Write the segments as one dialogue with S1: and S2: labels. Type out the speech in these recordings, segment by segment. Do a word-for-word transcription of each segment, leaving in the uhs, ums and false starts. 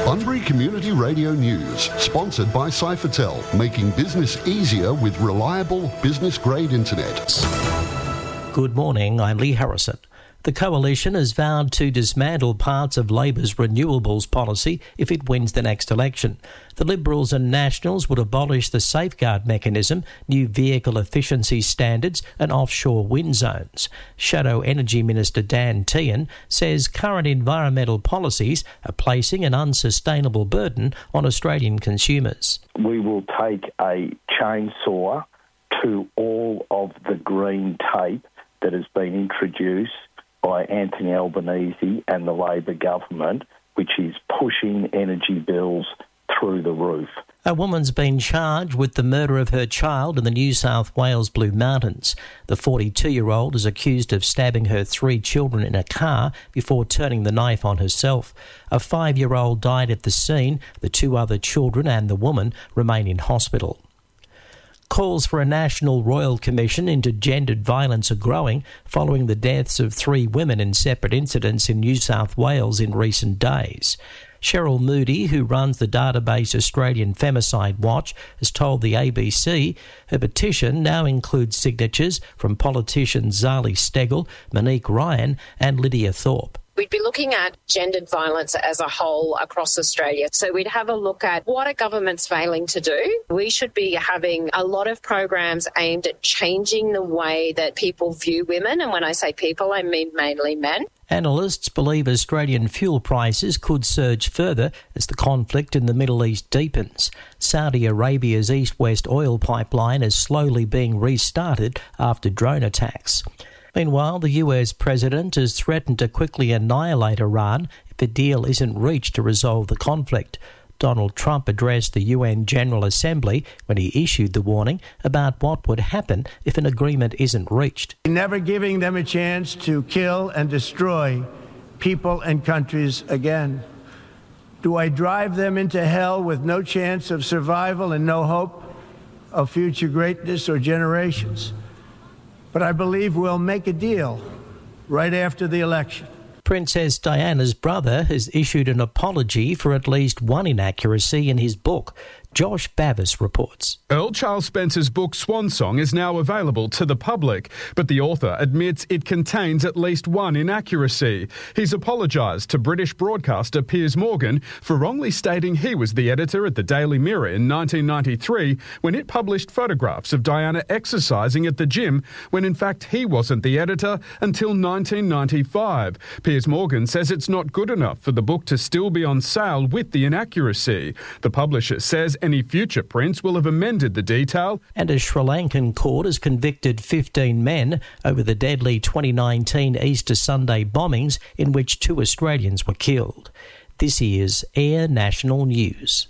S1: Bunbury Community Radio News, sponsored by Cyphertel, making business easier with reliable business-grade internet.
S2: Good morning, I'm Lee Harrison. The Coalition has vowed to dismantle parts of Labor's renewables policy if it wins the next election. The Liberals and Nationals would abolish the safeguard mechanism, new vehicle efficiency standards and offshore wind zones. Shadow Energy Minister Dan Tehan says current environmental policies are placing an unsustainable burden on Australian consumers.
S3: We will take a chainsaw to all of the green tape that has been introduced by Anthony Albanese and the Labor government, which is pushing energy bills through the roof.
S2: A woman's been charged with the murder of her child in the New South Wales Blue Mountains. The forty-two-year-old is accused of stabbing her three children in a car before turning the knife on herself. A five-year-old died at the scene. The two other children and the woman remain in hospital. Calls for a national royal commission into gendered violence are growing following the deaths of three women in separate incidents in New South Wales in recent days. Cheryl Moody, who runs the database Australian Femicide Watch, has told the A B C her petition now includes signatures from politicians Zali Steggall, Monique Ryan and Lydia Thorpe.
S4: We'd be looking at gendered violence as a whole across Australia. So we'd have a look at what are governments failing to do. We should be having a lot of programs aimed at changing the way that people view women. And when I say people, I mean mainly men.
S2: Analysts believe Australian fuel prices could surge further as the conflict in the Middle East deepens. Saudi Arabia's east-west oil pipeline is slowly being restarted after drone attacks. Meanwhile, the U S president has threatened to quickly annihilate Iran if a deal isn't reached to resolve the conflict. Donald Trump addressed the U N General Assembly when he issued the warning about what would happen if an agreement isn't reached.
S5: Never giving them a chance to kill and destroy people and countries again. Do I drive them into hell with no chance of survival and no hope of future greatness or generations? But I believe we'll make a deal right after the election.
S2: Princess Diana's brother has issued an apology for at least one inaccuracy in his book. Josh Bavis reports.
S6: Earl Charles Spencer's book Swan Song is now available to the public, but the author admits it contains at least one inaccuracy. He's apologised to British broadcaster Piers Morgan for wrongly stating he was the editor at the Daily Mirror in nineteen ninety-three when it published photographs of Diana exercising at the gym when in fact he wasn't the editor until nineteen ninety-five. Piers Morgan says it's not good enough for the book to still be on sale with the inaccuracy. The publisher says any future prints will have amended the detail.
S2: And a Sri Lankan court has convicted fifteen men over the deadly twenty nineteen Easter Sunday bombings in which two Australians were killed. This is Air National News.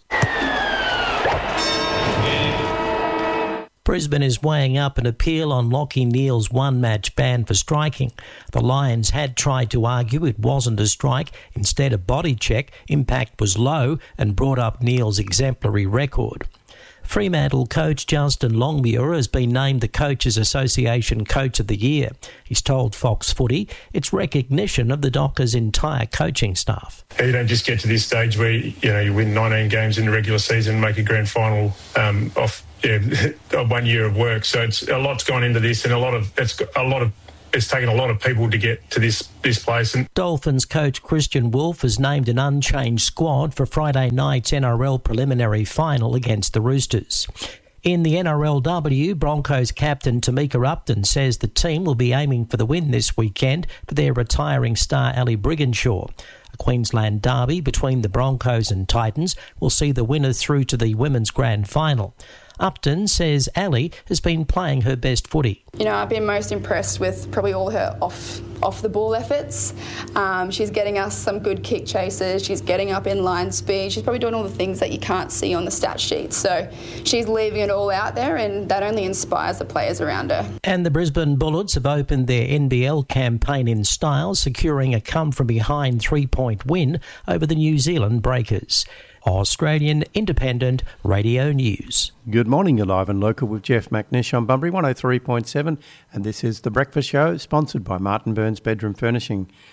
S2: Brisbane is weighing up an appeal on Lachie Neale's one-match ban for striking. The Lions had tried to argue it wasn't a strike, instead a body check, impact was low and brought up Neale's exemplary record. Fremantle coach Justin Longmuir has been named the Coaches Association Coach of the Year. He's told Fox Footy it's recognition of the Dockers' entire coaching staff.
S7: You don't just get to this stage where you know you win nineteen games in the regular season and make a grand final um, off yeah, one year of work. So it's a lot's gone into this, and a lot of it's a lot of it's taken a lot of people to get to this this place. And
S2: Dolphins coach Christian Wolf has named an unchanged squad for Friday night's N R L preliminary final against the Roosters. In the N R L W, Broncos captain Tamika Upton says the team will be aiming for the win this weekend for their retiring star Ali Brigginshaw. A Queensland derby between the Broncos and Titans will see the winner through to the women's grand final. Upton says Ali has been playing her best footy.
S8: You know, I've been most impressed with probably all her off off the ball efforts. Um, she's getting us some good kick chases. She's getting up in line speed. She's probably doing all the things that you can't see on the stat sheet. So she's leaving it all out there, and that only inspires the players around her.
S2: And the Brisbane Bullets have opened their N B L campaign in style, securing a come-from-behind three-point win over the New Zealand Breakers. Australian Independent Radio News.
S9: Good morning, you're live and local with Jeff McNish on Bunbury one oh three point seven, and this is The Breakfast Show, sponsored by Martin Burns Bedroom Furnishing.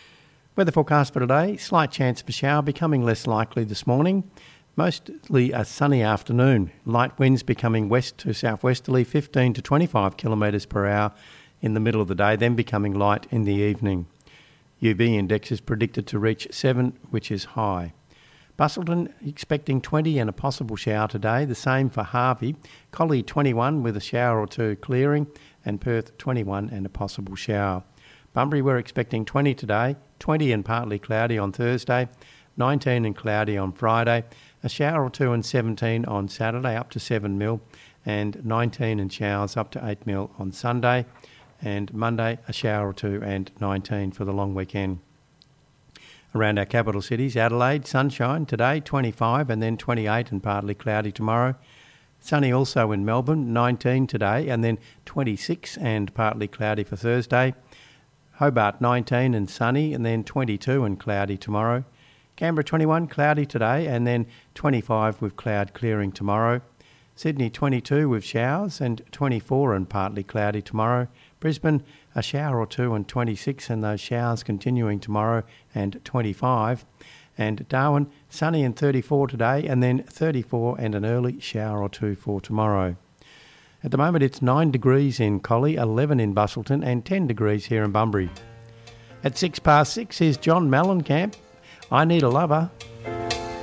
S9: Weather forecast for today, slight chance of a shower becoming less likely this morning. Mostly a sunny afternoon. Light winds becoming west to southwesterly, fifteen to twenty-five kilometres per hour in the middle of the day, then becoming light in the evening. U V index is predicted to reach seven, which is high. Busselton expecting twenty and a possible shower today. The same for Harvey. Collie twenty-one with a shower or two clearing, and Perth twenty-one and a possible shower. Bunbury we're expecting twenty today, twenty and partly cloudy on Thursday, nineteen and cloudy on Friday, a shower or two and seventeen on Saturday up to seven mil, and nineteen and showers up to eight mil on Sunday, and Monday a shower or two and nineteen for the long weekend. Around our capital cities, Adelaide, sunshine today, twenty-five and then twenty-eight and partly cloudy tomorrow. Sunny also in Melbourne, nineteen today and then twenty-six and partly cloudy for Thursday. Hobart nineteen and sunny and then twenty-two and cloudy tomorrow. Canberra twenty-one, cloudy today and then twenty-five with cloud clearing tomorrow. Sydney twenty-two with showers and twenty-four and partly cloudy tomorrow. Brisbane a shower or two and twenty-six and those showers continuing tomorrow and twenty-five. And Darwin sunny and thirty-four today and then thirty-four and an early shower or two for tomorrow. At the moment it's nine degrees in Collie, eleven in Busselton and ten degrees here in Bunbury. At six past six is John Mellencamp. I Need a Lover.